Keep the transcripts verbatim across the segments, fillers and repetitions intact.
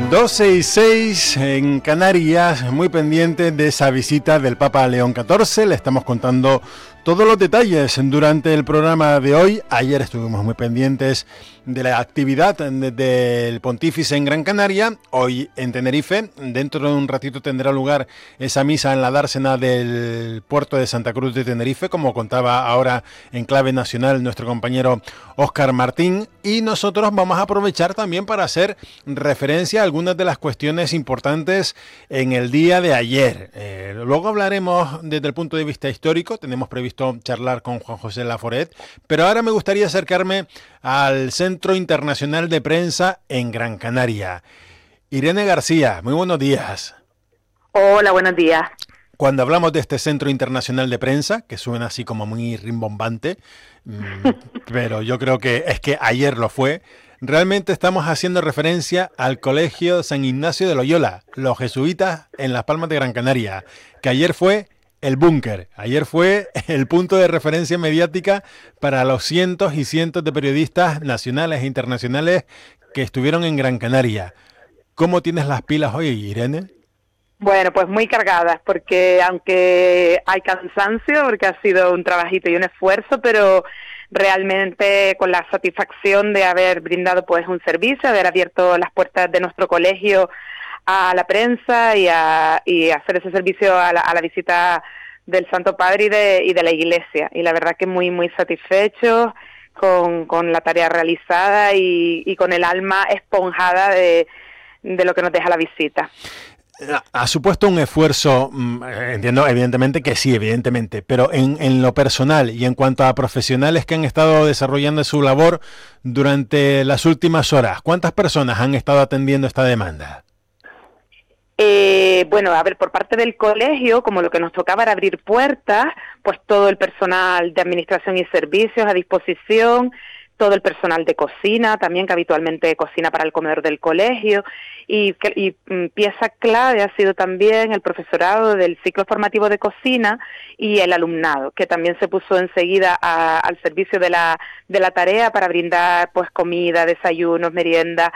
doce y seis en Canarias, muy pendiente de esa visita del Papa León catorce. Le estamos contando todos los detalles durante el programa de hoy. Ayer estuvimos muy pendientes de la actividad del Pontífice en Gran Canaria, hoy en Tenerife. Dentro de un ratito tendrá lugar esa misa en la dársena del puerto de Santa Cruz de Tenerife, como contaba ahora en clave nacional nuestro compañero Óscar Martín. Y nosotros vamos a aprovechar también para hacer referencia a algunas de las cuestiones importantes en el día de ayer. Eh, luego hablaremos desde el punto de vista histórico, tenemos previsto charlar con Juan José Laforet, pero ahora me gustaría acercarme al Centro Internacional de Prensa en Gran Canaria. Irene García, muy buenos días. Hola, buenos días. Cuando hablamos de este Centro Internacional de Prensa, que suena así como muy rimbombante, pero yo creo que es que ayer lo fue, realmente estamos haciendo referencia al Colegio San Ignacio de Loyola, los jesuitas en Las Palmas de Gran Canaria, que ayer fue el búnker. Ayer fue el punto de referencia mediática para los cientos y cientos de periodistas nacionales e internacionales que estuvieron en Gran Canaria. ¿Cómo tienes las pilas hoy, Irene? Bueno, pues muy cargadas, porque aunque hay cansancio, porque ha sido un trabajito y un esfuerzo, pero realmente con la satisfacción de haber brindado pues un servicio, haber abierto las puertas de nuestro colegio a la prensa y a y hacer ese servicio a la, a la visita del Santo Padre y de, y de la Iglesia. Y la verdad que muy, muy satisfechos con, con la tarea realizada y, y con el alma esponjada de, de lo que nos deja la visita. Ha supuesto un esfuerzo, entiendo evidentemente que sí, evidentemente, pero en, en lo personal y en cuanto a profesionales que han estado desarrollando su labor durante las últimas horas, ¿cuántas personas han estado atendiendo esta demanda? Eh, bueno, a ver, por parte del colegio, como lo que nos tocaba era abrir puertas, pues todo el personal de administración y servicios a disposición, todo el personal de cocina también, que habitualmente cocina para el comedor del colegio, y, y mm, pieza clave ha sido también el profesorado del ciclo formativo de cocina y el alumnado, que también se puso enseguida a, al servicio de la, de la tarea para brindar pues comida, desayunos, merienda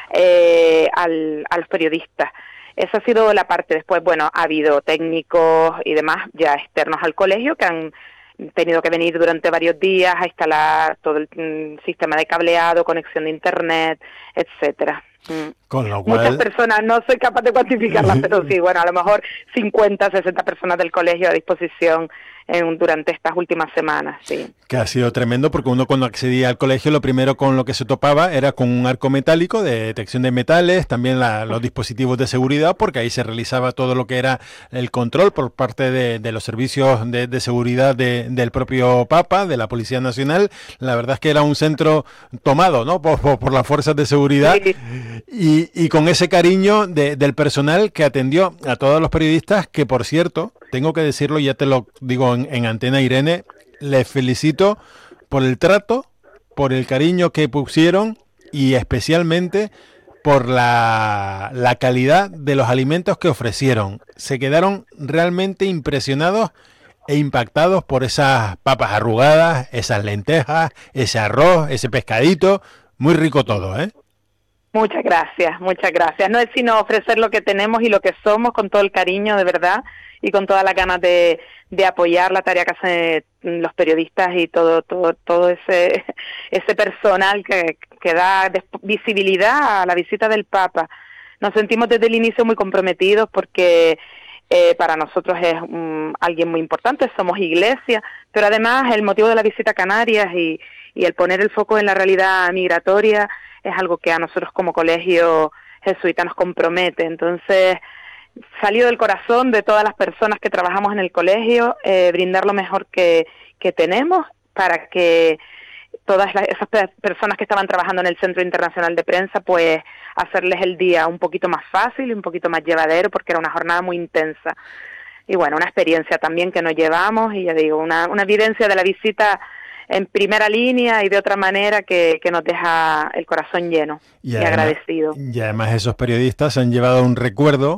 eh, al, a los periodistas. Esa ha sido la parte. Después, bueno, ha habido técnicos y demás ya externos al colegio que han tenido que venir durante varios días a instalar todo el mm, sistema de cableado, conexión de internet, etcétera. Mm. Con lo cual... Muchas personas, no soy capaz de cuantificarlas, pero sí, bueno, a lo mejor cincuenta, sesenta personas del colegio a disposición en, durante estas últimas semanas, sí. Que ha sido tremendo porque uno cuando accedía al colegio lo primero con lo que se topaba era con un arco metálico de detección de metales, también la, los dispositivos de seguridad, porque ahí se realizaba todo lo que era el control por parte de, de los servicios de, de seguridad de, del propio Papa, de la Policía Nacional. La verdad es que era un centro tomado, ¿no?, por, por, por las fuerzas de seguridad. Sí. Y, y con ese cariño de, del personal que atendió a todos los periodistas, que por cierto, tengo que decirlo, ya te lo digo en, en antena, Irene, les felicito por el trato, por el cariño que pusieron y especialmente por la, la calidad de los alimentos que ofrecieron. Se quedaron realmente impresionados e impactados por esas papas arrugadas, esas lentejas, ese arroz, ese pescadito, muy rico todo, ¿eh? Muchas gracias, muchas gracias. No es sino ofrecer lo que tenemos y lo que somos con todo el cariño, de verdad, y con todas las ganas de, de apoyar la tarea que hacen los periodistas y todo todo todo ese ese personal que, que da visibilidad a la visita del Papa. Nos sentimos desde el inicio muy comprometidos porque eh, para nosotros es um, alguien muy importante, somos iglesia, pero además el motivo de la visita a Canarias y, y el poner el foco en la realidad migratoria es algo que a nosotros como colegio jesuita nos compromete. Entonces, salió del corazón de todas las personas que trabajamos en el colegio, eh, brindar lo mejor que, que tenemos para que todas las, esas personas que estaban trabajando en el Centro Internacional de Prensa, pues hacerles el día un poquito más fácil y un poquito más llevadero, porque era una jornada muy intensa. Y bueno, una experiencia también que nos llevamos, y ya digo, una, una evidencia de la visita en primera línea y de otra manera que, que nos deja el corazón lleno y, y además, agradecido. Y además esos periodistas han llevado un recuerdo,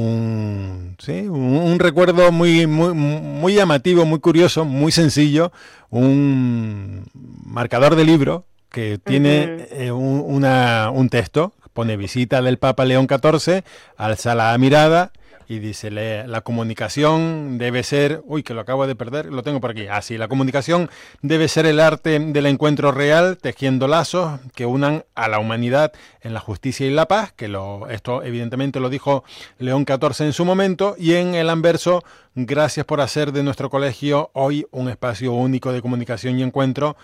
un sí, un, un recuerdo muy, muy, muy llamativo, muy curioso, muy sencillo, un marcador de libro que tiene uh-huh. eh, un, una, un texto pone visita del Papa León catorce, alza la mirada y dice, la comunicación debe ser, uy, que lo acabo de perder, lo tengo por aquí, ah, sí, la comunicación debe ser el arte del encuentro real, tejiendo lazos que unan a la humanidad en la justicia y la paz, que lo, esto evidentemente lo dijo León catorce en su momento, y en el anverso, gracias por hacer de nuestro colegio hoy un espacio único de comunicación y encuentro,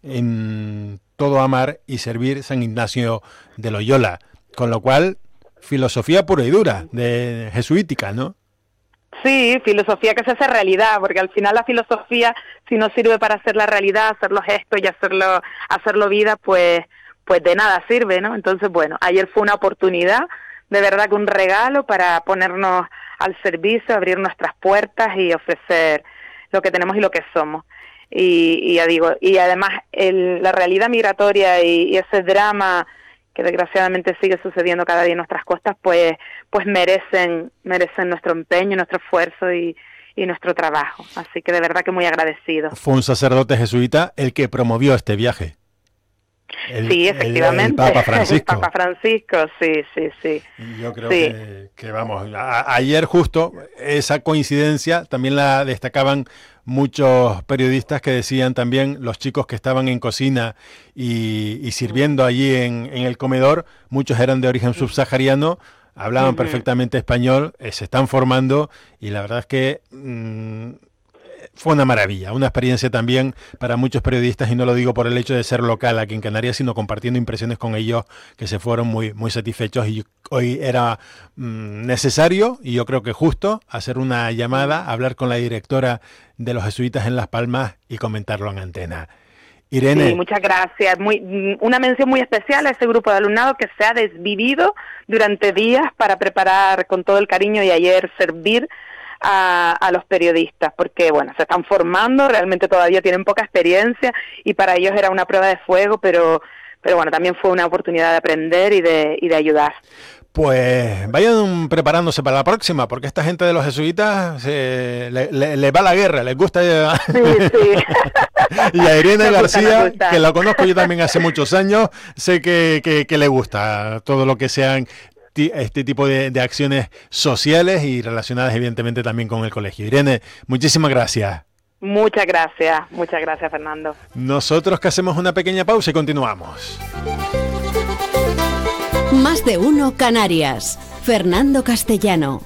en todo amar y servir San Ignacio de Loyola, con lo cual, filosofía pura y dura, de jesuítica, ¿no? Sí, filosofía que se hace realidad, porque al final la filosofía, si no sirve para hacer la realidad, hacer los gestos y hacerlo, hacerlo vida, pues, pues de nada sirve, ¿no? Entonces, bueno, ayer fue una oportunidad, de verdad que un regalo para ponernos al servicio, abrir nuestras puertas y ofrecer lo que tenemos y lo que somos. Y, y ya digo, y además el, la realidad migratoria y, y ese drama que desgraciadamente sigue sucediendo cada día en nuestras costas, pues pues merecen merecen nuestro empeño, nuestro esfuerzo y, y nuestro trabajo. Así que de verdad que muy agradecido. Fue un sacerdote jesuita el que promovió este viaje. El, sí, efectivamente. El, el Papa Francisco. El Papa Francisco, sí, sí, sí. Yo creo sí. que, que, vamos, a, ayer justo esa coincidencia también la destacaban muchos periodistas que decían también los chicos que estaban en cocina y, y sirviendo allí en, en el comedor, muchos eran de origen subsahariano, hablaban uh-huh. perfectamente español, eh, se están formando y la verdad es que mmm, fue una maravilla, una experiencia también para muchos periodistas y no lo digo por el hecho de ser local aquí en Canarias, sino compartiendo impresiones con ellos que se fueron muy, muy satisfechos y hoy era mmm, necesario y yo creo que justo hacer una llamada, hablar con la directora de los jesuitas en Las Palmas y comentarlo en antena. Irene. Sí, muchas gracias. Muy, una mención muy especial a ese grupo de alumnado que se ha desvivido durante días para preparar con todo el cariño y ayer servir A, a los periodistas, porque bueno, se están formando, realmente todavía tienen poca experiencia y para ellos era una prueba de fuego, pero pero bueno, también fue una oportunidad de aprender y de, y de ayudar. Pues vayan preparándose para la próxima, porque esta gente de los jesuitas se, le, le, le va la guerra, les gusta. Sí, sí. Y a Irene García, que la conozco yo también hace muchos años, sé que, que, que le gusta todo lo que sean este tipo de, de acciones sociales y relacionadas evidentemente también con el colegio. Irene, muchísimas gracias. Muchas gracias, muchas gracias, Fernando. Nosotros que hacemos una pequeña pausa y continuamos. Más de uno Canarias. Fernando Castellano.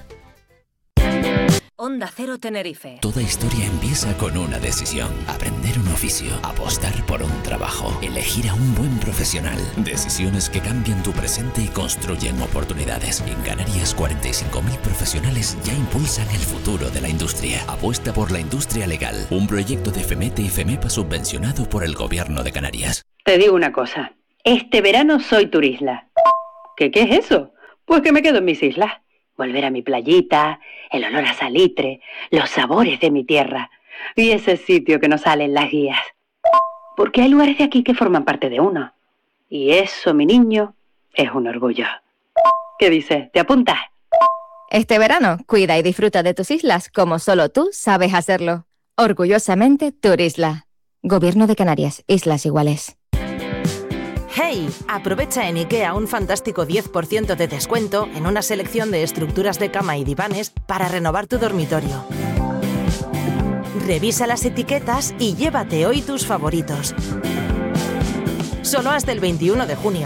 Onda Cero Tenerife. Toda historia empieza con una decisión. Aprender un oficio, apostar por un trabajo, elegir a un buen profesional. Decisiones que cambian tu presente y construyen oportunidades. En Canarias, cuarenta y cinco mil profesionales ya impulsan el futuro de la industria. Apuesta por la industria legal. Un proyecto de FEMETE y FEMEPA subvencionado por el Gobierno de Canarias. Te digo una cosa. Este verano soy turisla. ¿Qué, qué es eso? Pues que me quedo en mis islas. Volver a mi playita, el olor a salitre, los sabores de mi tierra y ese sitio que nos sale en las guías. Porque hay lugares de aquí que forman parte de uno. Y eso, mi niño, es un orgullo. ¿Qué dices? ¿Te apuntas? Este verano, cuida y disfruta de tus islas como solo tú sabes hacerlo. Orgullosamente, Turisla. Gobierno de Canarias, Islas Iguales. ¡Hey! Aprovecha en IKEA un fantástico diez por ciento de descuento en una selección de estructuras de cama y divanes para renovar tu dormitorio. Revisa las etiquetas y llévate hoy tus favoritos. Solo hasta el veintiuno de junio.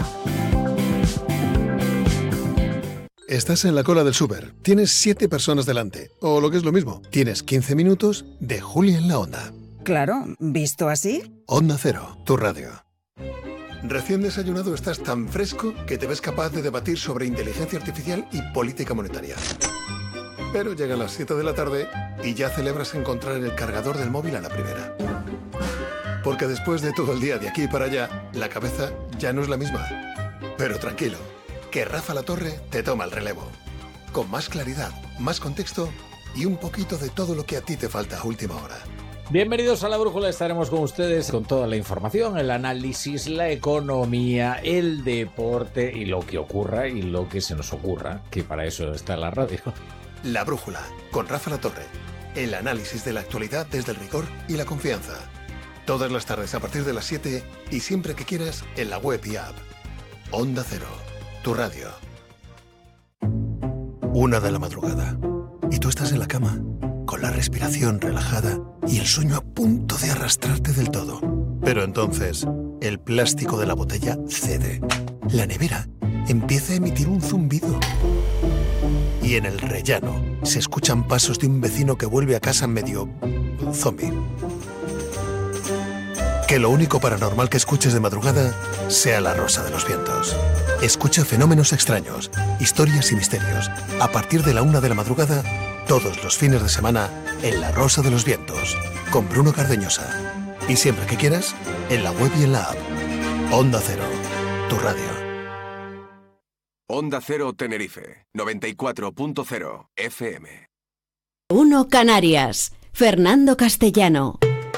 Estás en la cola del súper. Tienes siete personas delante. O lo que es lo mismo, tienes quince minutos de Julia en la Onda. Claro, ¿visto así? Onda Cero, tu radio. Recién desayunado estás tan fresco que te ves capaz de debatir sobre inteligencia artificial y política monetaria. Pero llegan las siete de la tarde y ya celebras encontrar el cargador del móvil a la primera. Porque después de todo el día de aquí para allá, la cabeza ya no es la misma. Pero tranquilo, que Rafa La Torre te toma el relevo. Con más claridad, más contexto y un poquito de todo lo que a ti te falta a última hora. Bienvenidos a La Brújula, estaremos con ustedes con toda la información, el análisis, la economía, el deporte y lo que ocurra y lo que se nos ocurra, que para eso está la radio. La Brújula, con Rafa La Torre. El análisis de la actualidad desde el rigor y la confianza. Todas las tardes a partir de las siete y siempre que quieras en la web y app. Onda Cero, tu radio. Una de la madrugada. Y tú estás en la cama, con la respiración relajada y el sueño a punto de arrastrarte del todo. Pero entonces, el plástico de la botella cede. La nevera empieza a emitir un zumbido. Y en el rellano se escuchan pasos de un vecino que vuelve a casa medio zombie. Que lo único paranormal que escuches de madrugada sea La Rosa de los Vientos. Escucha fenómenos extraños, historias y misterios. A partir de la una de la madrugada, todos los fines de semana, en La Rosa de los Vientos, con Bruno Cardeñosa. Y siempre que quieras, en la web y en la app. Onda Cero, tu radio. Onda Cero Tenerife, noventa y cuatro punto cero F M. uno Canarias, Fernando Castellano.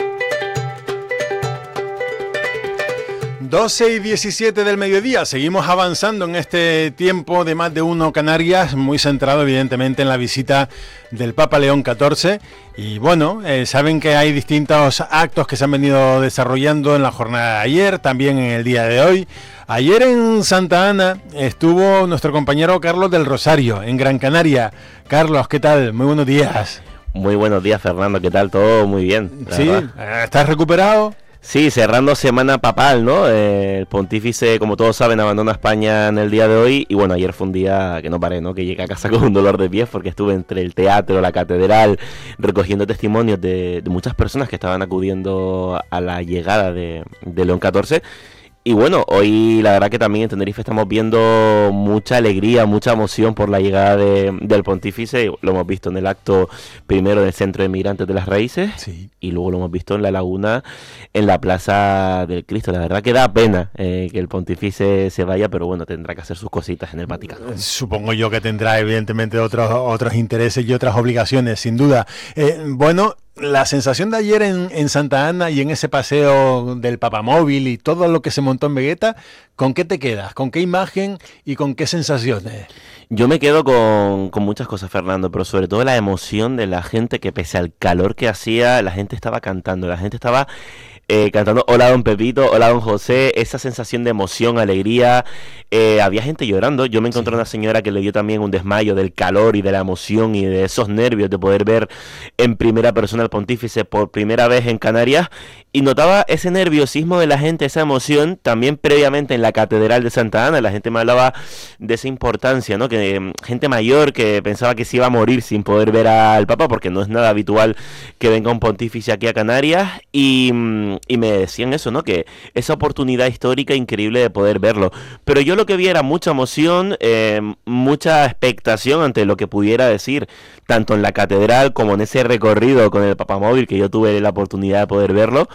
doce y diecisiete del mediodía, seguimos avanzando en este tiempo de Más de Uno Canarias, muy centrado evidentemente en la visita del Papa León catorce. Y bueno, eh, saben que hay distintos actos que se han venido desarrollando en la jornada de ayer, también en el día de hoy. Ayer en Santa Ana estuvo nuestro compañero Carlos del Rosario, en Gran Canaria. Carlos, ¿qué tal? Muy buenos días. Muy buenos días, Fernando, ¿qué tal? Todo muy bien. Sí, verdad. ¿Estás recuperado? Sí, cerrando semana papal, ¿no? Eh, el pontífice, como todos saben, abandona España en el día de hoy. Y bueno, ayer fue un día que no paré, ¿no? Que llegué a casa con un dolor de pies porque estuve entre el teatro, la catedral, recogiendo testimonios de, de muchas personas que estaban acudiendo a la llegada de, de León catorce. Y bueno, hoy la verdad que también en Tenerife estamos viendo mucha alegría, mucha emoción por la llegada de, del pontífice. Lo hemos visto en el acto primero del Centro de Migrantes de las Raíces, sí, y luego lo hemos visto en la laguna, en la Plaza del Cristo. La verdad que da pena eh, que el pontífice se vaya, pero bueno, tendrá que hacer sus cositas en el Vaticano. Supongo yo que tendrá evidentemente otros, otros intereses y otras obligaciones, sin duda. Eh, bueno... La sensación de ayer en, en Santa Ana y en ese paseo del Papamóvil y todo lo que se montó en Vegueta, ¿con qué te quedas? ¿Con qué imagen y con qué sensaciones? Yo me quedo con, con muchas cosas, Fernando, pero sobre todo la emoción de la gente, que pese al calor que hacía, la gente estaba cantando, la gente estaba... Eh, cantando hola don Pepito, hola don José, esa sensación de emoción, alegría, eh, había gente llorando. Yo me encontré sí. una señora que le dio también un desmayo del calor y de la emoción y de esos nervios de poder ver en primera persona al pontífice por primera vez en Canarias, y notaba ese nerviosismo de la gente, esa emoción también previamente en la Catedral de Santa Ana. La gente me hablaba de esa importancia, ¿no? Que eh, gente mayor que pensaba que se iba a morir sin poder ver al Papa, porque no es nada habitual que venga un pontífice aquí a Canarias, y Y me decían eso, ¿no? Que esa oportunidad histórica increíble de poder verlo. Pero yo lo que vi era mucha emoción, eh, mucha expectación ante lo que pudiera decir, tanto en la catedral como en ese recorrido con el Papamóvil, que yo tuve la oportunidad de poder verlo.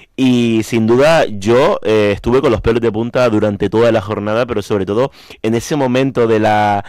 Y sin duda yo eh, estuve con los pelos de punta durante toda la jornada, pero sobre todo en ese momento de la